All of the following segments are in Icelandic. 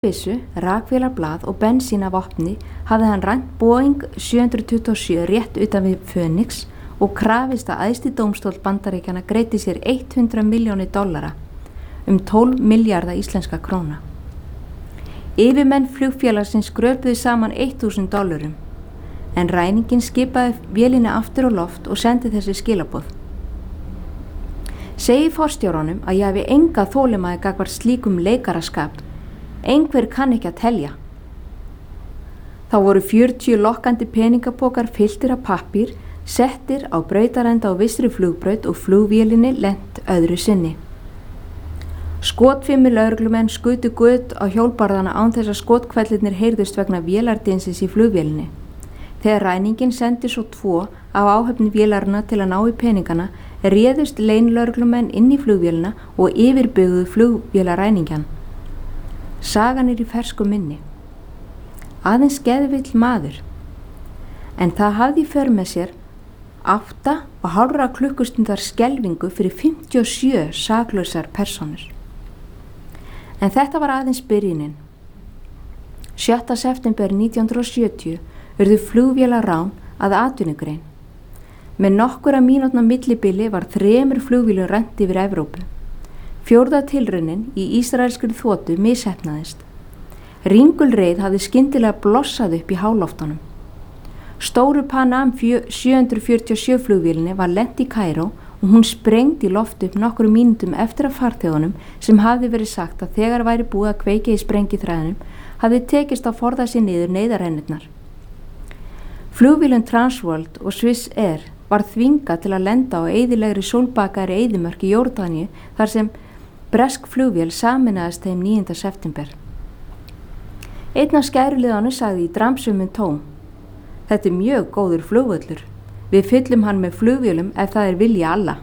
byssu, rakvélarblað og bensín af vopni hafði hann rænt Boeing 727 rétt utan við Phoenix og krafist að æðsti dómstóll Bandaríkjanna greiddi sér $100 milljónir, 12 milljarða íslenska króna. Yfirmenn flugfélagsins skröpuðu saman $1.000 en ræningin skipaði vélinni aftur á loft og sendi þessi skilaboð. Segi forstjóranum að ég hafi enga þolinmæði gagnvart slíkum leikaraskap. Einhver kann ekki að telja. Þá voru 40 lokkandi peningapokar fylltir af pappír, settir á brautarenda á vissri flugbraut og flugvélinni lent öðru sinni. Skotfimmi lögreglumenn skutu gutt á hjólbarðana án þess að skotkvellirnir heyrðust vegna vélardinsins í flugvélinni. Þegar ræningin sendi svo 2 af áhöfni vélarna til að ná í peningana, réðust leynlögreglumenn inn í flugvélina og yfirbuguðu flugvélaræningjan. Sagan í fersku minni. Aðeins geðvill maður. En það hafði í för með sér 8,5 klukkustundar skelfingu fyrir 57 saklausar persónur. En þetta var aðeins byrjunin. 7. september 1970 urðu flugvélarrán að atvinnugrein. Með nokkura mínútna millibili var 3 flugvélum rænt yfir Evrópu. 4. tilraunin í ísraelskri þotu misheppnaðist. Ringulreið hafði skyndilega blossað upp í háloftunum. Stóru Pan Am 747 flugvélinni var lent í Kaíró og hún sprengdi í loft upp nokkrum mínútum eftir að farþegunum sem hafði verið sagt að þegar væri búið að kveikja í sprengithræðinum hafði tekist að forða sér niður neyðarrennurnar. Flugvélum Transworld og Swiss Air var þvingað til að lenda á eyðilegri sólbakaðri eyðimörk í Jórdaníu þar sem bresk flugvél sameinaðist þeim 9. september. Einn af skæruliðanum sagði í dramsumum tón: Þetta er mjög góður flugvöllur. Við fyllum hann með flugvélum ef það er vilja alla.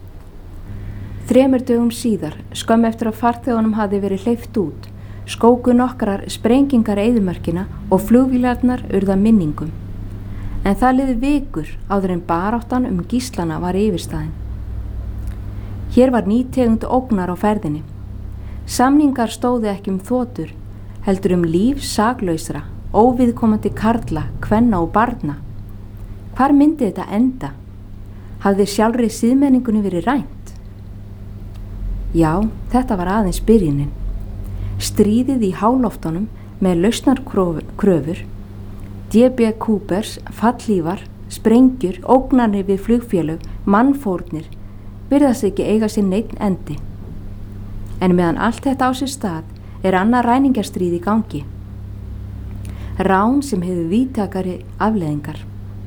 3 dögum síðar, skömmu eftir að farþegunum hafði verið hleypt út, skóku nokkrar sprengingar eyðimörkina og flugvélarnar urðu að minningum. En það liði vikur áður en baráttan gíslana var yfirstaðin. Hér var ný tegund ógnar á ferðinni. Samningar stóðu ekki þotur, heldur líf saklausra, óviðkomandi karla, kvenna og barna. Hvar myndi þetta enda? Hafði sjálfri siðmenningunni verið rænt? Já, þetta var aðeins byrjunin. Stríðið í háloftunum með lausnarkröfur, DB Coopers, fallhlífar, sprengjur, ógnanir við flugfélög, mannfórnir, virðast ekki eiga sér neinn endi. En meðan allt þetta á sér stað annað ræningjarstríð í gangi. Rán sem hefur víðtækari afleiðingar.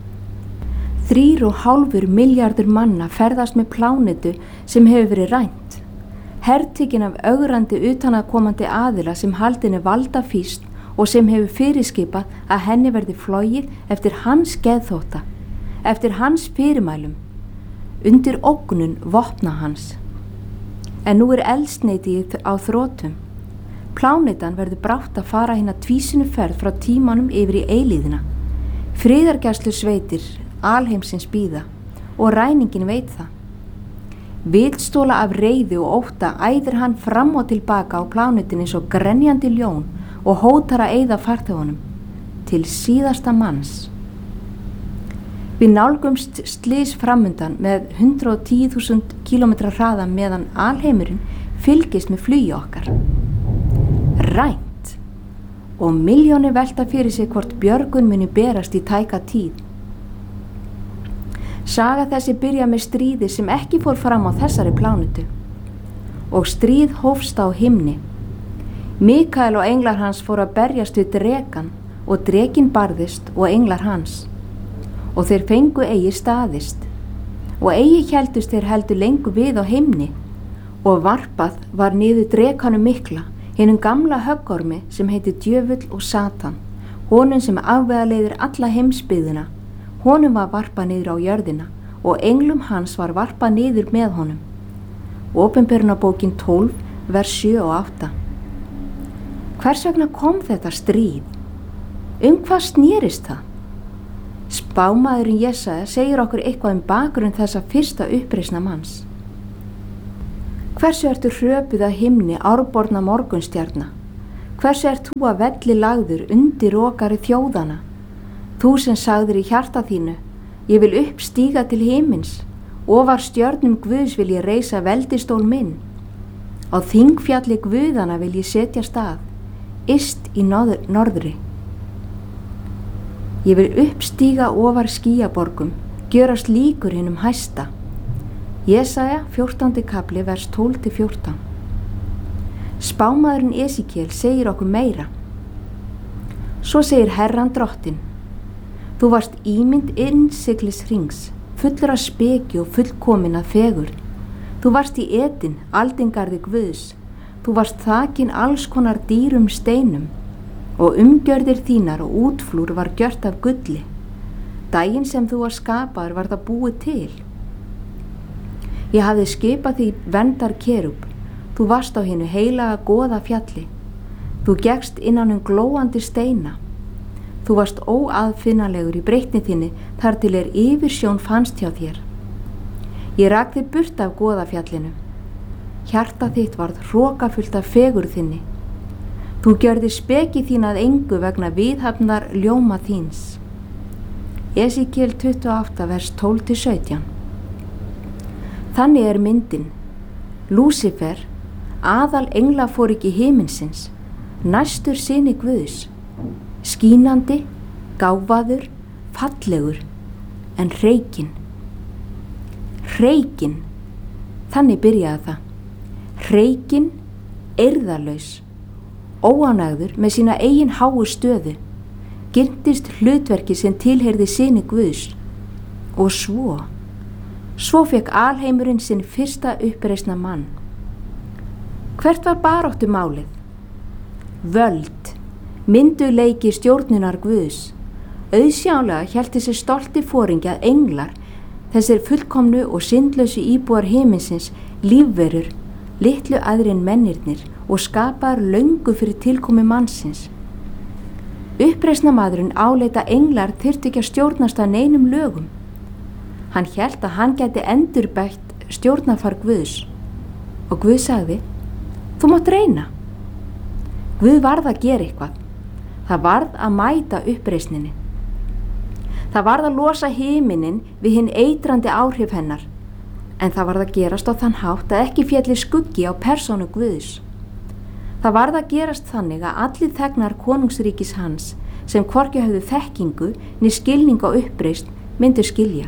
3,5 milljarður manna ferðast með plánetu sem hefur verið rænt. Hertekinn af ögrandi utanaðkomandi aðila sem haldin valdafýst og sem hefur fyrirskipað að henni verði flogið eftir hans geðþótta, eftir hans fyrirmælum, undir ógnun vopna hans. En nú eldsneyti á þrotum. Plánetan verður brátt að fara hina tvísinu ferð frá tímanum yfir í eilíðina. Friðargæslusveitir alheimsins bíða og ræningin veit það. Vitstóla af reiði og ótta æðir hann fram og tilbaka á plánetinni eins og grenjandi ljón og hótar að eyða farþegunum til síðasta manns. Við nálgumst slys framundan með 110.000 km hraða meðan alheimurinn fylgist með flugi okkar. Rænt og milljónir velta fyrir sig hvort björgun muni berast í tæka tíð. Saga þessi byrja með stríði sem ekki fór fram á þessari plánetu og stríð hófst á himni. Mikael og englar hans fóru að berjast við drekann og drekinn barðist og englar hans og þeir fengu eigi staðist og eigi héldust þeir heldur lengu við á himni og varpað var niður drekanum mikla, hinum gamla höggormi sem heiti djöfull og Satan, honum sem afvegaleiðir alla heimsbyggðina. Honum var varpað niður á jörðina og englum hans var varpað niður með honum. Opinberunarbókin 12, vers 7 og 8. Hvers vegna kom þetta stríð? Hvað snerist það? Spámaðurinn Jesaja segir okkur eitthvað bakgrunn þessa fyrsta uppreisna manns. Hversu ertu hröpuð að himni árborna morgunstjarna? Hversu ert þú að velli lagður undir rokari þjóðana? Þú sem sagðir í hjarta þínu, ég vil uppstíga til himins, ofar stjörnum Guðs vil ég reisa veldistól minn. Á þingfjalli Guðana vil ég setja stað, yst í norðri. Ég vil uppstíga ofar skýjaborgum, gjörast líkur hinum hæsta. Jesaja 14. kapli vers 12-14. Spámaðurinn Esekiel segir okkur meira. Svo segir Herran drottinn: Þú varst ímynd innsiglis hrings, fullur af speki og fullkomin af fegurð. Þú varst í Eden, aldingarði Guðs. Þú varst þakin alls konar dýrum steinum og umgjörðir þínar og útflúr var gjört af gulli. Daginn sem þú var skapaður var það búið til. Ég hafði skipað því verndar kerúb. Þú varst á hinu heilaga goða fjalli. Þú gekkst innan glóandi steina. Þú varst óaðfinnanlegur í breytni þinni þar til yfirsjón fannst hjá þér. Ég rak þig burt af goðafjallinu. Hjarta þitt varð hrokafullt af fegurð þinni. Þú gjörðir speki þín að engu vegna viðhafnar ljóma þíns. Esekiel 28 vers 12-17. Þannig myndin. Lúsifer, aðal engla fór ekki himinsins, næstur syni Guðs, skínandi, gáfaður, fallegur, en hreykinn. Hreykinn, þannig byrjaði það. Hreykinn, eirðarlaus, óánægður með sína eigin háu stöðu, girntist hlutverki sem tilheyrði syni Guðs. Og svo fekk alheimurinn sinn fyrsta uppreisna mann. Hvert var baráttu málið? Völd, mynduleiki stjórnunar Guðs. Auðsjálega hélt þessi stolti foringi að englar, þessir fullkomnu og syndlausu íbúar himinsins, lífverur, litlu aðrir en mennirnir og skapaðar löngu fyrir tilkomi mannsins. Uppreisna maðurinn áleita englar þyrftu ekki að stjórnast að neinum lögum. Hann hélt að hann gæti endurbætt stjórnarfar Guðs og Guð sagði: Þú mátt reyna. Guð varð að gera eitthvað. Það varð að mæta uppreisninni. Það varð að losa himinin við hinn eitrandi áhrif hennar, en það varð að gerast á þann hátt að ekki félli skuggi á persónu Guðs. Það varð að gerast þannig að allir þegnar konungsríkis hans sem hvorki höfðu þekkingu né skilning á uppreisn myndu skilja.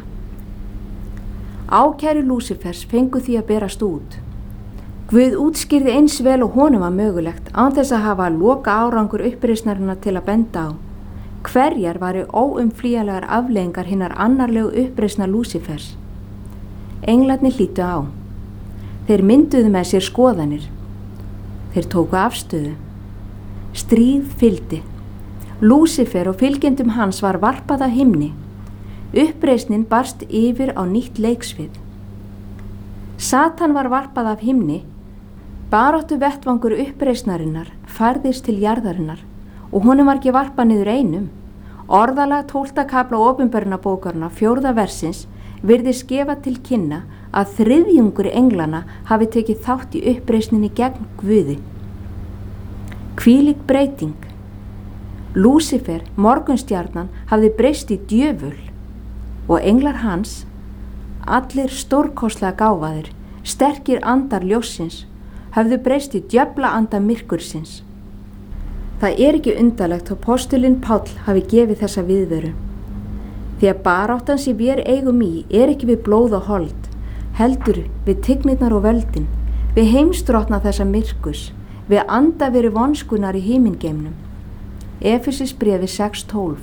Ákæru Lúsifers fengu því að berast út. Guð útskýrði eins vel og honum var mögulegt án þess að hafa loka árangur uppreisnarinnar til að benda á. Hverjar varu óumflýjanlegar afleiðingar hinnar annarlegu uppreisnar Lúsifers? Englarnir hlýddu á. Þeir mynduðu með sér skoðanir. Þeir tóku afstöðu. Stríð fylgdi. Lúsifer og fylgjendum hans var varpað af himni. Uppreisnin barst yfir á nýtt leiksvið. Satan var varpað af himni. Baráttu vettvangur uppreisnarinnar færðist til jarðarinnar og honum var ekki varpað niður einum. Orðalag 12. kafla opinberunarbókarinnar 4. versins virðist gefa til kynna að þriðjungur englana hafi tekið þátt í uppreisninni gegn Guði. Hvílík breyting. Lúsifer, morgunstjarnan, hafði breyst í djöful og englar hans, allir stórkostlega gáfaðir, sterkir andar ljóssins, höfðu breyst í djöfla anda myrkursins. Það ekki undarlegt að postulinn Páll hafi gefið þessa viðveru. Því að baráttan sem við eigum í ekki við blóð og hold, heldur við tignirnar og völdin, við heimsdrottna þessa myrkurs, við andaveri vonskunar í himingeimnum. Efesisbréfi 6:12.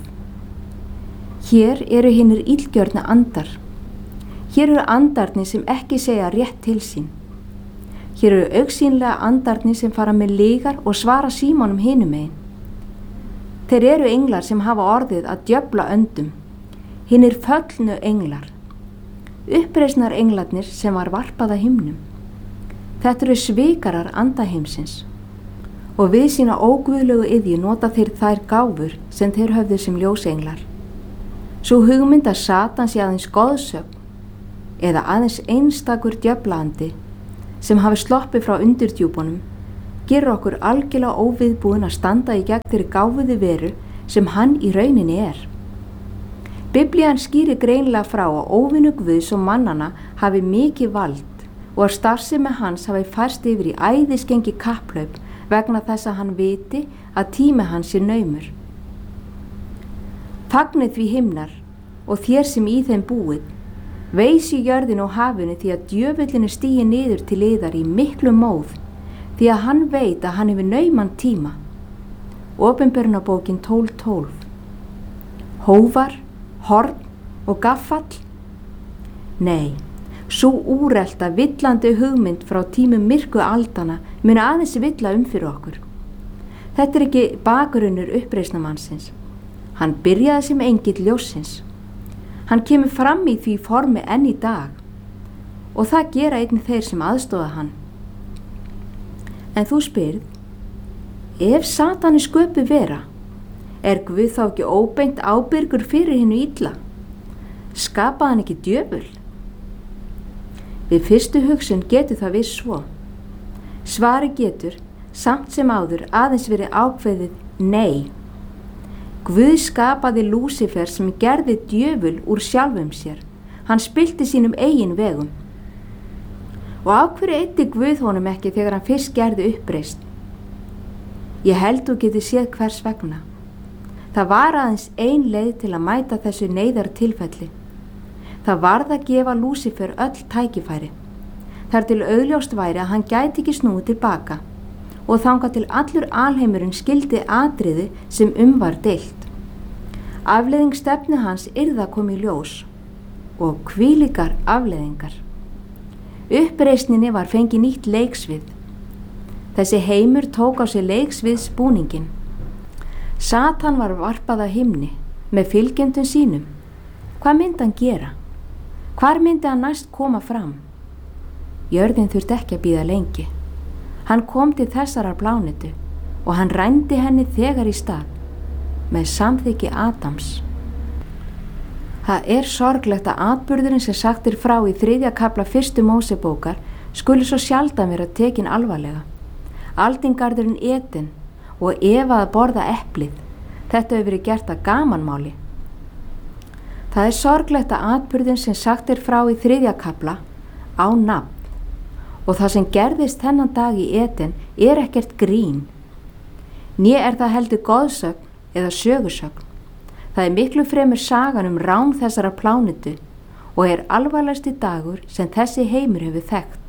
Hér eru hinir illgjörna andar. Hér eru andarnir sem ekki segja rétt til sín. Hér eru augsýnlega andarnir sem fara með lygar og svara símónum hinum megin. Þeir eru englar sem hafa orðið að djöfla öndum. Hinir föllnu englar. Uppreisnar englarnir sem var varpað að himnum. Þetta eru svikarar andaheimsins. Og við sína óguðlegu iðju nota þeir þær gáfur sem þeir höfðu sem ljósenglar. Sú hugmynd að Satan sé aðeins goðsögn eða aðeins einstakur djöflaandi sem hafi sloppið frá undirdjúpunum gerir okkur algjörlega óviðbúin að standa í gegn þeirri gáfuðu veru sem hann í rauninni er. Biblían skýrir greinilega frá að óvinur Guðs og mannanna hafi mikið vald og að starfsemi hans hafi færst yfir í æðisgengi kapplaup vegna þess að hann viti að tími hans sé naumur. Fagnið því himnar og þér sem í þeim búið, veisi jörðin og hafinu því að djöfullin stígi niður til yðar í miklu móð, því að hann veit að hann hefur nauman tíma. Opinberunarbókin 12:12. Hóvar, horn og gaffall? Nei, sú úrelta villandi hugmynd frá tímum myrku aldana mun aðeins villa fyrir okkur. Þetta er ekki bakgrunnur uppreisnarmannsins. Hann byrjaði sem engill ljóssins. Hann kemur fram í því formi enn í dag og það gera einnig þeir sem aðstoða hann. En þú spyrð, ef Satan er sköpuð vera, er Guð þá ekki óbeint ábyrgur fyrir hinu illa? Skapaði hann ekki djöful? Við fyrstu hugsun getur það viss svo. Svari getur, samt sem áður, aðeins verið ákveðið nei. Guð skapaði Lúsifer sem gerði djöful úr sjálfum sér. Hann spillti sínum eigin vegum. Og af hverju eyddi Guð honum ekki þegar hann fyrst gerði uppreisn? Ég held þú getur séð hvers vegna. Það var aðeins ein leið til að mæta þessu neyðar tilfelli. Það varð að gefa Lúsifer öll tækifæri. Þar til augljóst væri að hann gæti ekki snúið tilbaka og þangað til allur alheimurinn skildi atriði sem var deilt. Afleiðing stefnu hans yrði að koma í ljós og hvílíkar afleiðingar. Uppreisninni var fengið nýtt leiksvið. Þessi heimur tók á sig leiksviðsbúningin. Satan var varpað af himni með fylgjendum sínum. Hvað myndi hann gera? Hvar myndi hann næst koma fram? Jörðin þurfti ekki að bíða lengi. Hann kom til þessarar plánetu og hann rændi henni þegar í stað með samþykki Adams. Það er sorglegt að atburðurinn sem sagt er frá í 3. kafla 1. Mósebókar skuli svo sjaldan vera tekin alvarlega. Aldingarðurinn Eden og Eva að borða eplið. Þetta hefur verið gert að gamanmáli. Það er sorglegt að atburðin sem sagt er frá í 3. kafla á nafn og það sem gerðist þennan dag í Eden er ekkert grín. Né er það heldur goðsögn eða sögusögn. Það er miklu fremur sagan rán þessara plánetu og er alvarlegasti dagur sem þessi heimur hefur þekkt.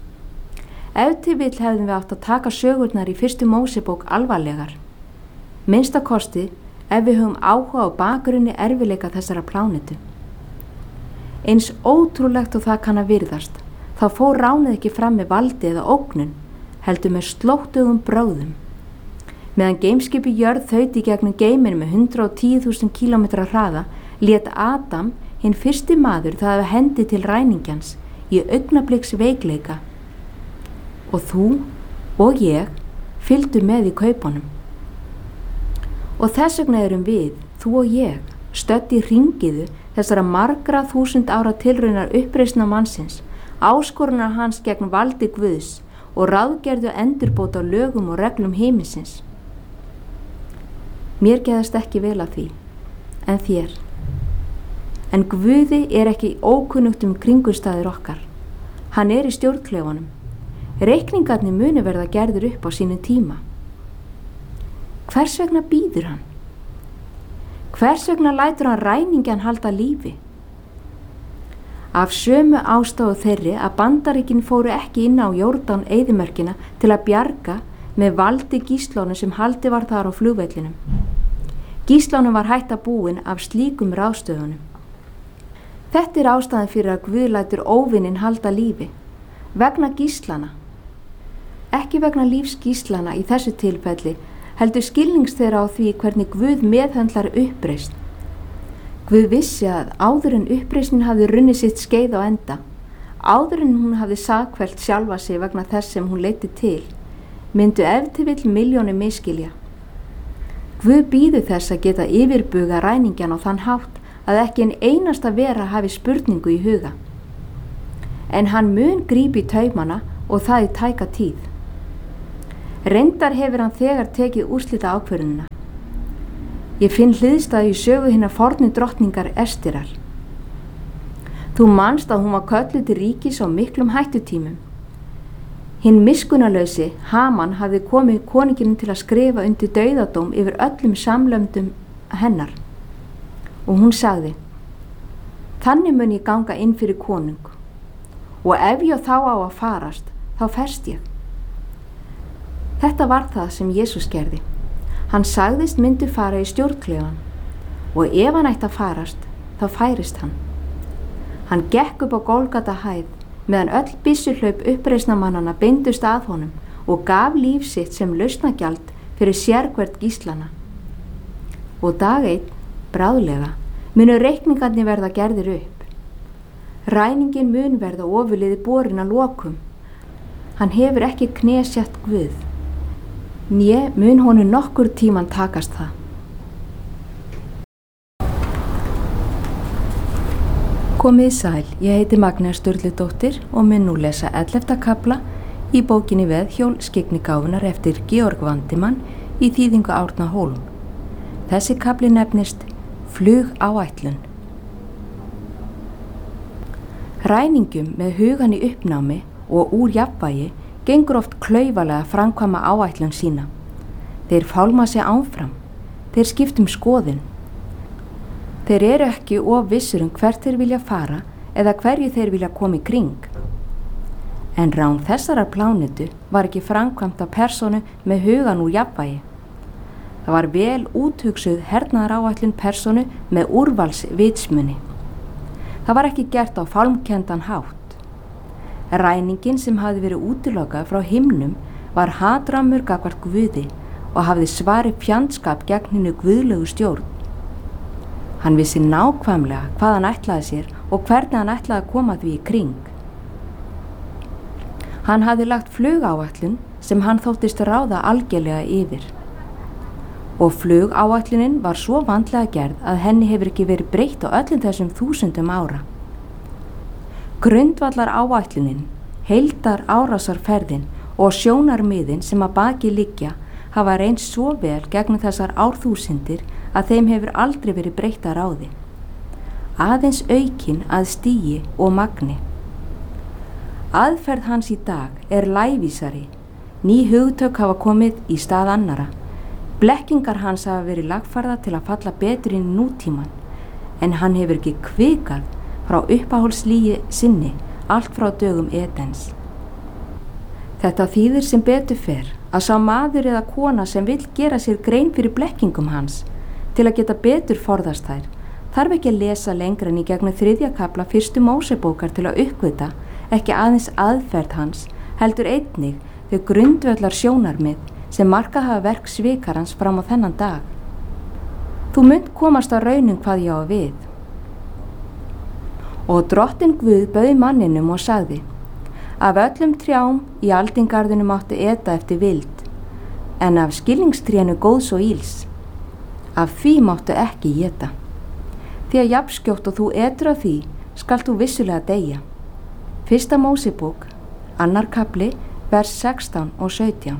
Ef til vill hefðum við átt að taka sögurnar í 1. Mósebók alvarlegar. Minnsta kosti ef við höfum áhuga á bakgrunni erfileika þessara plánetu. Eins ótrúlegt og það kann að virðast, þá fór ránið ekki fram með valdi eða ógnun, heldur með slóttugum bráðum. Meðan geimskipi jörð þaut í gegnum geiminn með 110.000 km hraða, lét Adam, hinn fyrsti maður, það hafa hendi til ræningjans í augnabliks veikleika. Og þú og ég fylgdu með í kaupunum. Og þess vegna erum við, þú og ég, stödd í hringiðu þessara margra þúsund ára tilraunar uppreisnar mannsins, áskorunar hans gegn valdi Guðs og ráðgerðu endurbót á lögum og reglum himinsins. Mér geðast ekki vel að því, en þér. En Guði er ekki ókunnugt kringumstæður okkar. Hann er í stjórnklefanum. Reikningarnir munu verða gerður upp á sínum tíma. Hvers vegna bíður hann? Hvers vegna lætur hann ræningjan halda lífi? Af sömu ástæðu þeirri að Bandaríkin fóru ekki inn á Jórdan eyðimörkina til að bjarga með valdi gíslónu sem haldi var þar á flugvellinum. Gíslónu var hætta búin af slíkum ráðstöfunum. Þetta er ástæðan fyrir að Guð lætur óvinnin halda lífi, vegna gíslana. Ekki vegna lífs gíslana í þessu tilfelli, heldur skilnings þeirra á því hvernig Guð meðhöndlar uppreisn. Guð vissi að áður en uppreisnin hafði runnið sitt skeið á enda, áður en hún hafði sakfellt sjálfa sig vegna þess sem hún leiddi til, myndu ef til vill milljónir misskilja. Guð bíður þess að geta yfirbuga ræningjan á þann hátt að ekki en einasta vera hafi spurningu í huga. En hann mun grípa í taumana og það í tæka tíð. Reyndar hefur hann þegar tekið úrslita ákvörðunina. Ég finn hliðstæðu í sögu hinnar fornu drottningar Estirar. Þú manst að hún var kölluð til ríkis á miklum hættutímum. Hinn miskunnarlausi Haman hafði komið konunginum til að skrifa undir dauðadóm yfir öllum samlöndum hennar. Og hún sagði: þannig mun ég ganga inn fyrir konung, og ef ég þá á að farast, þá ferst ég. Þetta var það sem Jesús gerði. Hann sagðist myndi fara í stjórnklefann, og ef hann ætti að farast, þá færist hann. Hann gekk upp á Golgata hæð, meðan öll byssuhlaup uppreisnarmannanna beindust að honum og gaf líf sitt sem lausnagjald fyrir sérhvert gíslana. Og dag einn, bráðlega, munu reikningarnir verða gerðir upp. Ræningin mun verða ofurliði borin að lokum. Hann hefur ekki knésett Guð, né mun honum nokkur tíman takast það. Komið sæl, ég heiti Magnea Sturludóttir og mun nú lesa 11. kafla í bókinni Veðhjól skyggnigáfunnar eftir Georg Vandimann í þýðingu Árna Hólm. Þessi kafli nefnist Flugáætlun. Ræningum með hugan í uppnámi og úr jafnvægi gengur oft klaufalega að framkvæma áætlun sína. Þeir fálma sig áfram, þeir skiptum skoðun. Þeir eru ekki of vissur hvert þeir vilja fara eða hverju þeir vilja koma í kring. En rán þessarar plánetu var ekki framkvæmt af persónu með hugan úr jafnvægi. Það var vel úthugsuð hernaðaráætlun persónu með úrvalsvitsmunni. Það var ekki gert á fálmkenndan hátt. Ræningin sem hafði verið útilokað frá himnum var hatrammur gagnvart Guði og hafði svarið fjandskap gegn hinu guðlegu stjórn. Hann vissi nákvæmlega hvað hann ætlaði sér og hvernig hann ætlaði að koma því í kring. Hann hafði lagt flugáætlun sem hann þóttist ráða algjörlega yfir. Og flugáætlunin var svo vandlega gerð að henni hefur ekki verið breytt á öllum þessum þúsundum ára. Grundvallar áætlunin, heildar árásarferðin og sjónarmiðin sem að baki liggja hafa reynst svo vel gegnum þessar árþúsundir að þeim hefur aldrei verið breytt að ráði. Aðeins aukin að stigi og magni. Aðferð hans í dag er lævísari. Ný hugtök hafa komið í stað annara. Blekkingar hans hafa verið lagfærðar til að falla betur inn í nútíman, en hann hefur ekki kvikað frá uppáhaldslígi sinni allt frá dögum Edens. Þetta þýðir sem betur fer að sá maður eða kona sem vill gera sér grein fyrir blekkingum hans til að geta betur forðast þær, þarf ekki að lesa lengra en í gegnum 3. kafla 1. Mósebókar til að uppgöta ekki aðeins aðferð hans, heldur einnig þau grundvöllar sjónarmið sem markað hafa verk svikarans fram á þennan dag. Þú munt komast að raunum hvað ég á við. Og drottinn Guð bauð manninum og sagði: af öllum trjám í aldingarðinu máttu eta eftir vild, en af skilningstrénu góðs og íls, af því máttu ekki éta. Því að jafnskjótt og þú etur af því, skalt þú vissulega deyja. 1. Mósebók, 2. kafli, vers 16 og 17.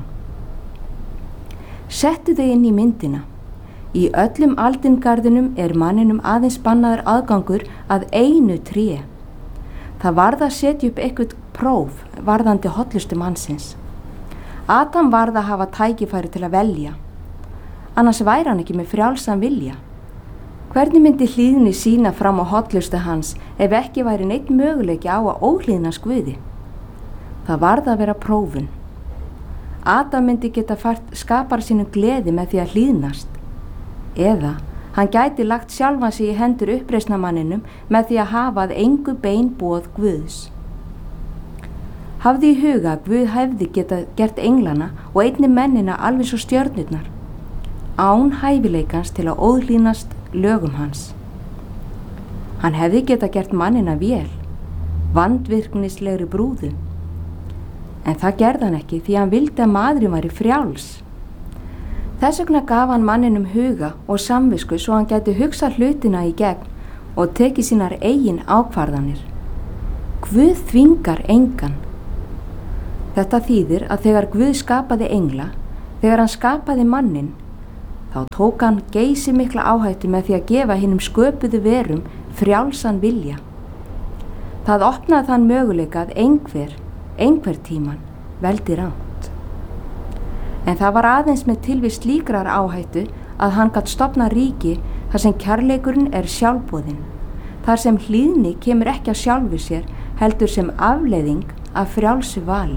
Settu þig inn í myndina. Í öllum aldingarðinum er manninum aðeins bannaður aðgangur að einu tré. Það varð að setja upp eitthvað próf varðandi hollustu mannsins. Adam varð að hafa tækifæri til að velja. Annars væri hann ekki með frjálsan vilja. Hvernig myndi hlýðni sína fram á hollustu hans ef ekki væri neitt möguleiki á að óhlýðnast Guði? Það varð að vera prófun. Adam myndi geta fært skapar sínu gleði með því að hlýðnast. Eða hann gæti lagt sjálfan sig í hendur uppreisnarmanninum með því að hafa að engu bein boð Guðs. Hafði í huga að Guð hefði geta gert englana og einnig mennina alveg svo stjörnurnar, án hæfileikans til að óhlýðnast lögum hans. Hann hefði geta gert mannina vél, vandvirknislegri brúðu, en það gerði hann ekki því hann vildi að maðurinn væri frjáls. Þess vegna gaf hann manninum huga og samvisku svo hann gæti hugsað hlutina í gegn og tekið sínar eigin ákvarðanir. Guð þvingar engan. Þetta þýðir að þegar Guð skapaði engla, þegar hann skapaði mannin, þá tók hann geysimikla áhættu með því að gefa hinum sköpuðu verum frjálsan vilja. Það opnaði þann möguleika að einhver tíman veldi rangt. En það var aðeins með tilvist slíkrar áhættu að hann gat stofnað ríki þar sem kærleikurinn er sjálfboðinn, þar sem hlýðni kemur ekki af sjálfu sér heldur sem afleiðing af frjálsu vali.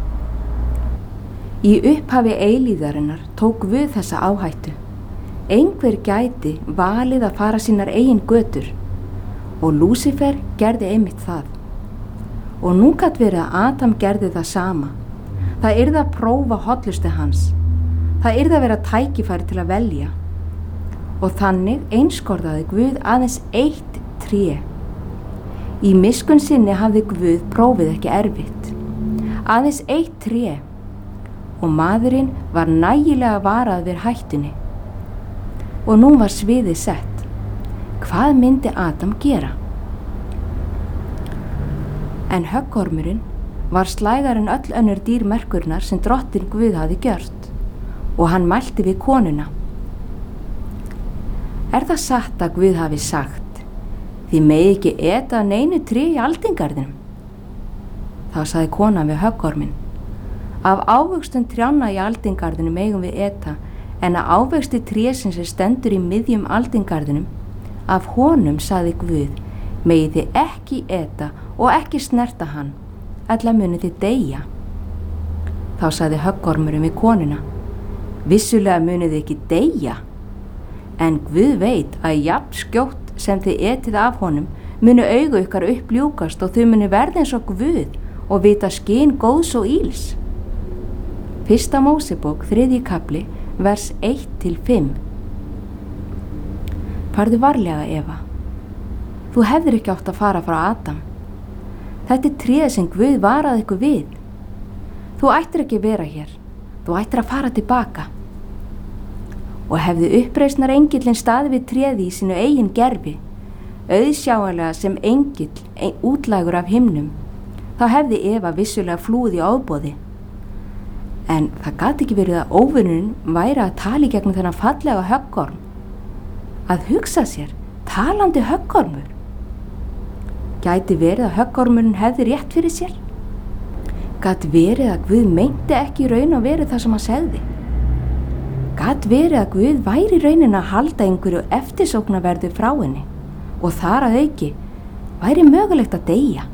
Í upphafi eilíðarinnar tók Guð þessa áhættu. Einhver gæti valið að fara sínar eigin götur og Lúsífer gerði einmitt það. Og nú gat verið að Adam gerði það sama. Það yrði að prófa hollustu hans. Það yrði að vera tækifæri til að velja. Og þannig einskorðaði Guð aðeins eitt tré. Í miskunn sinni hafði Guð prófið ekki erfitt. Aðeins eitt tré. Og maðurinn var nægilega varað við hættunni. Og nú var sviðið sett. Hvað myndi Adam gera? En höggormurinn var slægari en öll önnur dýr merkurnar sem drottinn Guð hafði gjört og hann mælti við konuna. Er það satt að Guð hafi sagt, þið megi ekki eta af neinu tré í aldingarðinum? Þá sagði konan við höggorminn, af ávöxtum trjánna í aldingarðinum megum við eta, en að ávexti trésins sem stendur í miðjum aldingarðinum, af honum sagði Guð, megi þið ekki eta og ekki snerta hann, ella muni þið deyja. Þá sagði höggormurinn við konuna, vissulega muni þið ekki deyja, en Guð veit að jafn skjótt sem þið etið af honum muni augu ykkar uppljúkast og þau muni verða eins og Guð og vita skyn góðs og íls. 1. Mósebók 3. kafli, vers 1-5. Farðu varlega, Eva. Þú hefðir ekki átt að fara frá Adam. Þetta er tréð sem Guð varaði ykkur við. Þú ættir ekki vera hér. Þú ættir að fara tilbaka. Og hefði uppreisnar engillinn staðið við tréði í sínu eigin gerfi, auðsjáanlega sem engill útlægur af himnum, þá hefði Eva vissulega flúið í ofboði. En það gat ekki verið að óvinurinn væri að tala í gegnum þennan fallega höggorm. Að hugsa sér, talandi höggormur. Gæti verið að höggormurinn hefði rétt fyrir sér? Gat verið að Guð meinti ekki raun og verið það sem hann segði? Gat verið að Guð væri raunin að halda einhverju eftirsóknarverðu frá henni og þar að auki væri mögulegt að deyja?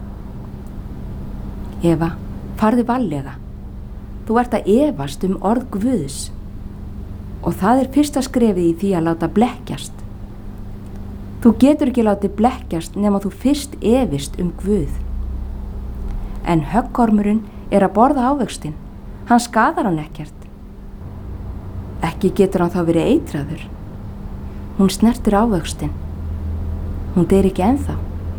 Eva, farðu varlega. Þú ert að efast orð Guðs og það er fyrsta skrefið í því að láta blekkjast. Þú getur ekki látið blekkjast nema þú fyrst efist Guð. En höggormurinn er að borða ávöxtinn, hann skaðar hann ekkert. Ekki getur hann þá verið eitraður. Hún snertir ávöxtinn. Hún deyr ekki ennþá.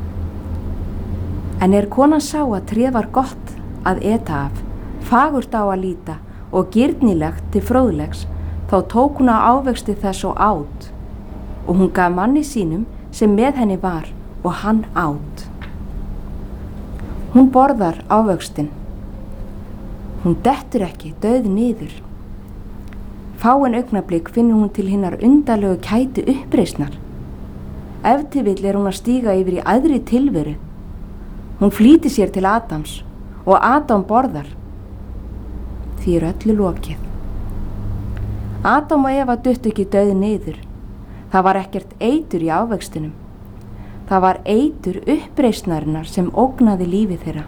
En konan sá að tréð var gott að eta af, fagurt á að líta og girnilegt til fróðlegs, þá tók hún á ávexti þess og át, og hún gaf manni sínum sem með henni var og hann át. Hún borðar ávöxtin. Hún dettur ekki dauð niður. Fáein augnablik finnur hún til hinnar undarlegu kætu uppreisnar. Ef til vill hún að stíga yfir í aðri tilveru. Hún flýtir sér til Adams og Adam borðar. Því öllu lokið. Adam og Eva duttu ekki dauð niður. Það var ekkert eitur í ávextinum. Það var eitur uppreisnarinnar sem ógnaði lífi þeirra.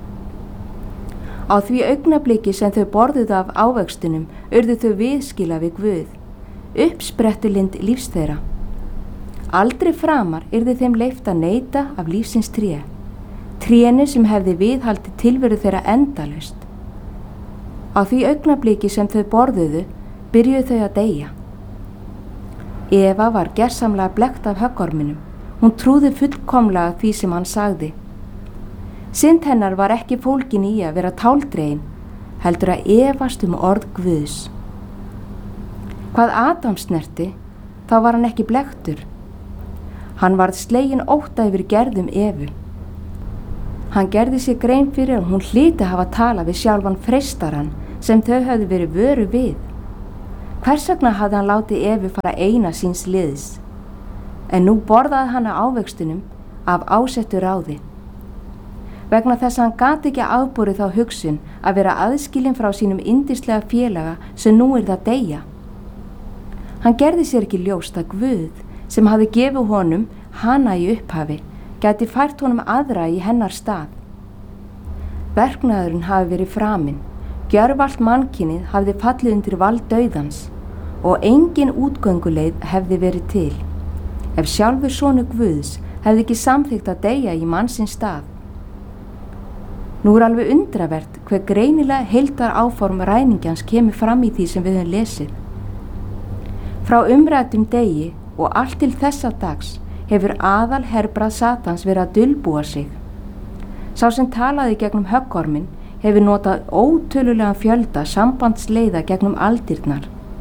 Á því augnabliki sem þau borðuðu af ávextinum urðu þau viðskila við Guð, uppsprettulind lífs þeirra. Aldrei framar yrði þeim leyft að neyta af lífsins tré, trénu sem hefði viðhaldið tilveru þeirra endalaust. Á því augnabliki sem þau borðuðu byrjuðu þau að deyja. Eva var gersamlega blekkt af höggorminum. Hún trúði fullkomlega því sem hann sagði. Synd hennar var ekki fólkin í að vera táldregin, heldur að efast orð Guðs. Hvað Adam snerti, þá var hann ekki blekktur. Hann varð sleginn ótta yfir gerðum Evu. Hann gerði sér grein fyrir að hún hlyti að hafa talað við sjálfan freistarann sem þau höfðu verið vöru við. Hvers vegna hafði hann látið Evu fara eina síns liðs? En nú borðaði hann á ávextinum af ásettu ráði. Vegna þess að hann gat ekki afborið þá hugsun að vera aðskilinn frá sínum yndislega félaga sem nú það deyja. Hann gerði sér ekki ljóst að Guð, sem hafði gefið honum hana í upphafi, gæti fært honum aðra í hennar stað. Verknaðurinn hafi verið framinn, gjörvallt mannkynið hafði fallið undir vald dauðans og engin útgönguleið hefði verið til, ef sjálfur sonur Guðs hefði ekki samþykkt að deyja í mannsins stað. Nú alveg undravert hver greinilega heildar áform ræningjans kemur fram í því sem við höfum lesið. Frá umræddum degi og allt til þessa dags hefur aðal herbrað Satans verið að dulbúa sig. Sá sem talaði gegnum höggorminn hefur notað ótölulegan fjölda sambandsleiða gegnum aldirnar.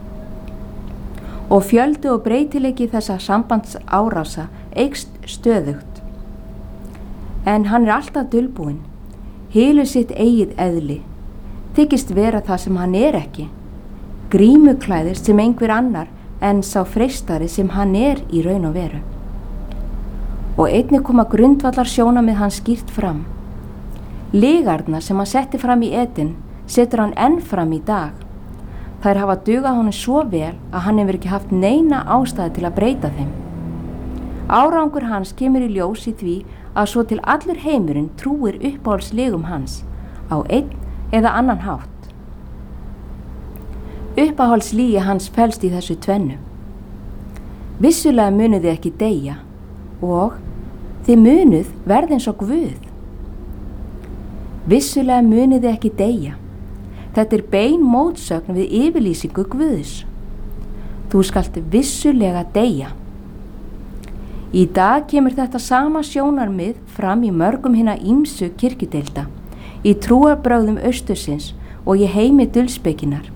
Og fjöldi og breytileiki þessa sambandsárása eykst stöðugt. En hann alltaf dulbúinn, hylur sitt eigið eðli, þykist vera það sem hann ekki, grímuklæðist sem einhver annar en sá freistari sem hann í raun og veru. Og einnig koma grundvallar sjónamið hann skýrt fram. Lygarnar sem hann setti fram í Eden setur hann enn fram í dag. Þær hafa dugað honum svo vel að hann hefur ekki haft neina ástæðu til að breyta þeim. Árangur hans kemur í ljós í því að svo til allur heimurinn trúir uppáhaldslegum hans á einn eða annan hátt. Uppáhaldslígi hans felst í þessu tvennu. Vissulega munuð þið ekki deyja og þið munuð verða eins og Guð. Vissulega munuð þið ekki deyja. Þetta bein mótsögn við yfirlýsingu Guðs. Þú skalt vissulega deyja. Í dag kemur þetta sama sjónarmið fram í mörgum hinna ýmsu kirkjudeilda, í trúarbrögðum austursins og í heimi dulspekinnar.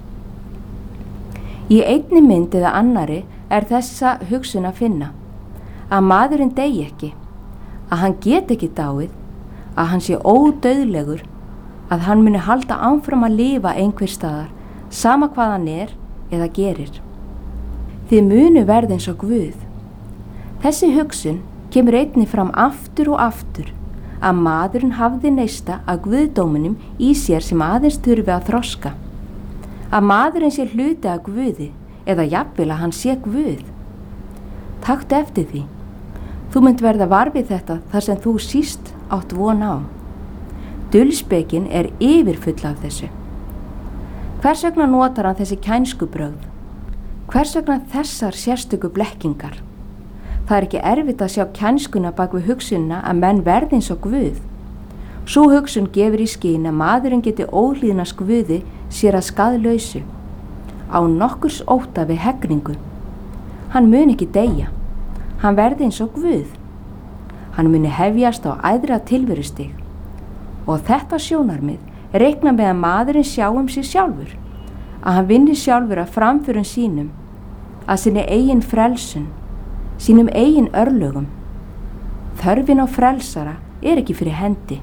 Í einni mynd eða annari þessa hugsun að finna, að maðurinn deyji ekki, að hann get ekki dáið, að hann sé ódauðlegur, að hann muni halda áfram að lifa einhver staðar, sama hvað hann eða gerir. Þið munu verða eins og Guð. Þessi hugsun kemur einnig fram aftur og aftur, að maðurinn hafði neista að guðdóminum í sér sem aðeins þurfi að þroska. Að maðurinn sé hluti af Guði eða jafnvel að hann sé Guð. Taktu eftir því. Þú munt verða var við þetta þar sem þú síst átt von á. Dulspekin yfirfull af þessu. Hvers vegna notar hann þessi kænskubrögð? Hvers vegna þessar sérstöku blekkingar? Það ekki erfitt að sjá kænskuna bak við hugsunna að menn verði eins og Guð. Sú hugsun gefur í skyn að maðurinn geti óhlýðnast Guði sér að skaðlausu, á nokkurs ótta við hegningu. Hann mun ekki deyja, hann verði eins og Guð. Hann muni hefjast á æðra tilverustig. Og þetta sjónarmið reikna með að maðurinn sjá sig sjálfur, að hann vinni sjálfur að framförum sínum, að sinni eigin frelsun, sínum eigin örlögum. Þörfin á frelsara ekki fyrir hendi.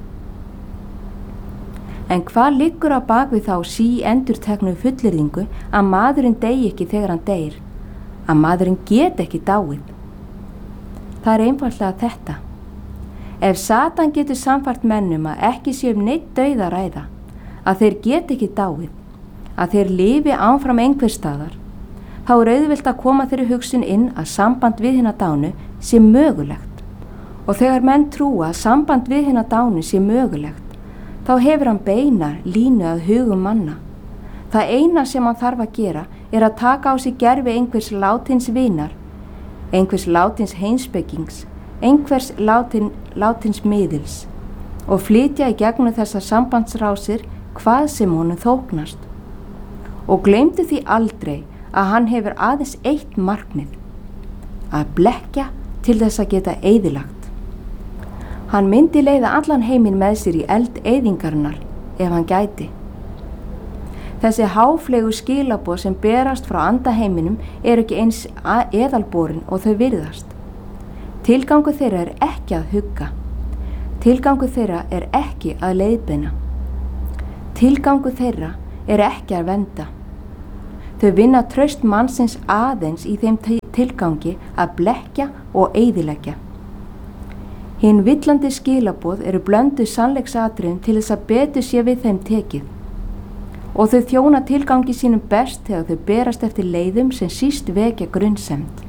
En hvað liggur á bakvið þá endurteknu fullyrðingu að maðurinn deyji ekki þegar hann deyr, að maðurinn get ekki dáið? Það einfaldlega þetta. Ef Satan getur samfært mennum að ekki sé neitt dauða að ræða, að þeir get ekki dáið, að þeir lifi áfram einhver staðar, þá auðvelt að koma þeirri hugsun inn að samband við hina dánu sé mögulegt. Og þegar menn trúa að samband við hina dánu sé mögulegt, þá hefur hann beina línu að hugum manna. Það eina sem hann þarf að gera að taka á sig gervi einhvers látins vinar, einhvers látins heimspekings, einhvers látins miðils og flytja í gegnum þessar sambandsrásir hvað sem honum þóknast. Og gleymdu því aldrei að hann hefur aðeins eitt markmið, að blekkja til þess að geta eyðilagt. Hann myndi leiða allan heiminn með sér í eld eyðingarinnar ef hann gæti. Þessi háflegu skilaboð sem berast frá andaheiminum ekki eins eðalborin og þau virðast. Tilgangur þeirra ekki að hugga. Tilgangur þeirra er ekki að leiðbeina. Tilgangur þeirra er ekki að vernda. Þau vinna traust mannsins aðeins í þeim tilgangi að blekkja og eyðileggja. Hin villandi skilaboð eru blönduð sannleiksatriðum til þess að betur sé við þeim tekið og þau þjóna tilgangi sínum best þegar þau berast eftir leiðum sem síst vekja grunnsemd.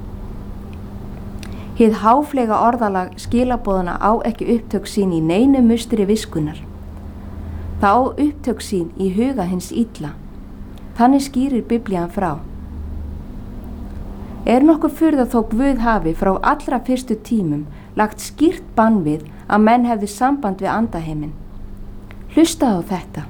Hið háflega orðalag skilaboðana á ekki upptök sín í neinu mustri viskunnar. Það á upptök sín í huga hins illa. Þannig skýrir Biblían frá. Er nokkuð furða þó Guð hafi frá allra fyrstu tímum lagt skýrt bann við að menn hefðu samband við andaheimin. Hlustaðu á þetta.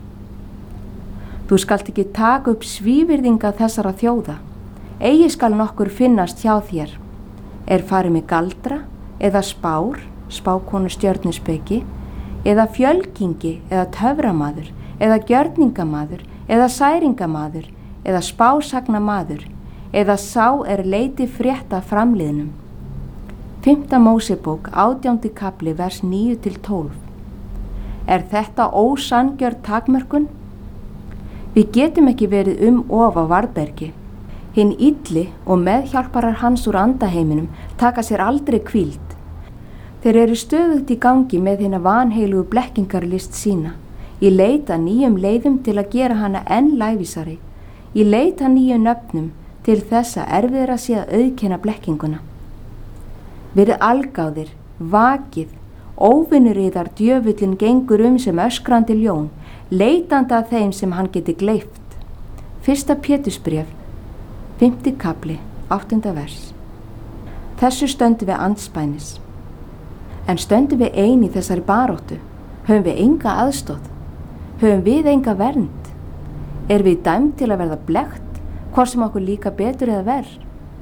Þú skalt ekki taka upp svívirðinga þessara þjóða. Eigi skal nokkur finnast hjá þér. Er farið með galdra eða spár, spákonu stjörnuspeki, eða fjölkingi eða töframaður, eða gjörningamaður, eða særingamaður, eða spásagnamaður, eða sá er leiti frétta framliðnum. 5. Mósebók 18. kapli vers 9-12. Er þetta ósanngjörn takmörkun? Við getum ekki verið of á varðbergi. Hinn illi og meðhjálparar hans úr andaheiminum taka sér aldrei hvíld. Þeir eru stöðugt í gangi með hina vanheilugu blekkingarlist sína. Í leita nýjum leiðum til að gera hana enn lævísari. Í leita nýjum nöfnum til þess að erfiðra sé að auðkenna blekkinguna. Verið algáðir, vakið, óvinnuriðar djöfullin gengur sem öskrandi ljón, leitandi að þeim sem hann geti gleypt. 1. Pétursbréf, 5. kapli, 8. vers. Þessu stöndum við andspænis. En stöndum við ein í þessari baróttu? Höfum við enga aðstoð? Höfum við enga vernd? Við dæmd til að verða blekkt, hvort sem okkur líka betur eða verð?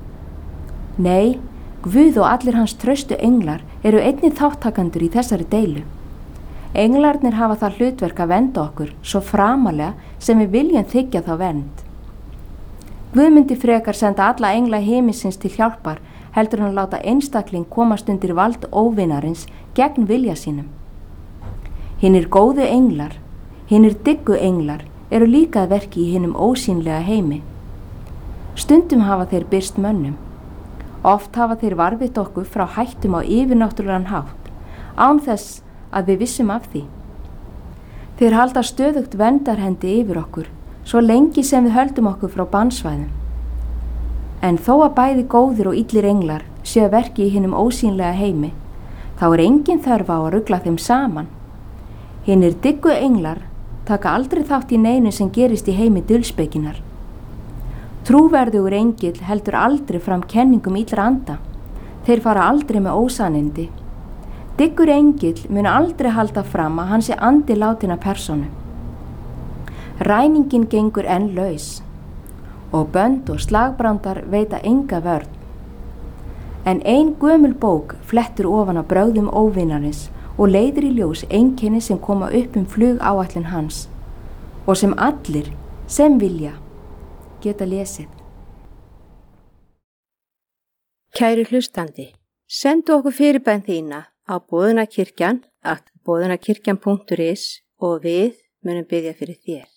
Nei, Guð og allir hans traustu englar eru einnig þáttakandur í þessari deilu. Englarnir hafa það hlutverk að vernda okkur svo framalega sem við viljum þiggja þá vernd. Guð myndi frekar senda alla engla himinsins til hjálpar heldur hann láta einstakling komast undir vald óvinarins gegn vilja sínum. Hinnir góðu englar, hinnir diggu englar eru líka að verki í hinum ósýnlega heimi. Stundum hafa þeir birst mönnum. Oft hafa þeir varðveitt okkur frá hættum á yfirnáttúrulegan hátt, án þess að við vissum af því. Þeir halda stöðugt verndarhendi yfir okkur, svo lengi sem við höldum okkur frá bannsvæðum. En þó að bæði góðir og illir englar séu verki í hinum ósýnlega heimi, þá engin þörf á að rugla þeim saman. Hinnir diggu englar taka aldrei þátt í neinu sem gerist í heimi dulspekinar. Trúverðugur engill heldur aldrei fram kenningum illra anda. Þeir fara aldrei með ósannindi. Diggur engill mun aldrei halda fram að hann sé andi látinna persónu. Ræningin gengur enn laus og bönd og slagbrandar veita enga vörn. En ein gömul bók flettur ofan á brögðum óvinarins og leiðir í ljós einkenni sem koma upp flugáætlun hans og sem allir sem vilja geta lesið. Kæri hlustandi, sendu okkur fyrirbæn þína á boðunarkirkjan@boðunarkirkjan.is og við munum biðja fyrir þér.